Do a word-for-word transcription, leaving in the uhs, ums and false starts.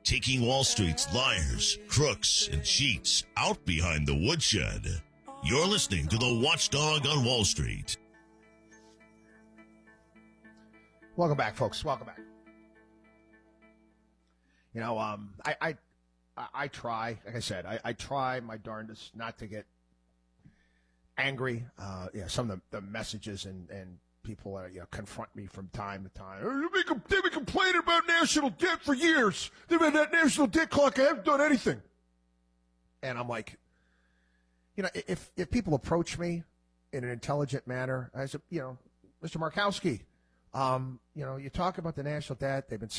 taking Wall Street's liars, crooks, and cheats out behind the woodshed. You're listening to the Watchdog on Wall Street. Welcome back, folks. Welcome back. You know, um, I, I, I, I try, like I said, I, I try my darndest not to get angry. Uh, yeah, some of the, the messages and, and people uh, you know, confront me from time to time. They've been, they've been complaining about national debt for years. They've had that national debt clock. I haven't done anything. And I'm like, you know, if if people approach me in an intelligent manner, I said, you know, Mister Markowski, um, you know, you talk about the national debt. They've been